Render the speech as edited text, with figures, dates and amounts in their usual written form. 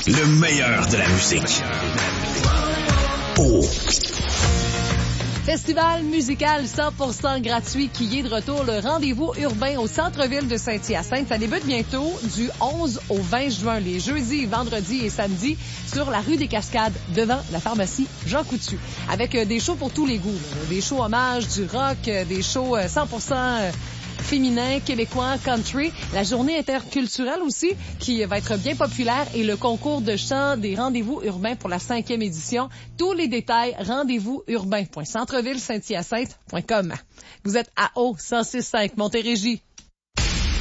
Le meilleur de la musique. Oh. Festival musical 100% gratuit qui est de retour, le rendez-vous urbain au centre-ville de Saint-Hyacinthe. Ça débute bientôt du 11 au 20 juin, les jeudis, vendredis et samedis, sur la rue des Cascades, devant la pharmacie Jean Coutu. Avec des shows pour tous les goûts. Des shows hommages, du rock, des shows 100% féminin, québécois, country, la journée interculturelle aussi, qui va être bien populaire, et le concours de chant des rendez-vous urbains pour la 5e édition. Tous les détails, rendez-vous-urbain.centreville-saint-hyacinthe.com. Vous êtes à O 106.5 Montérégie.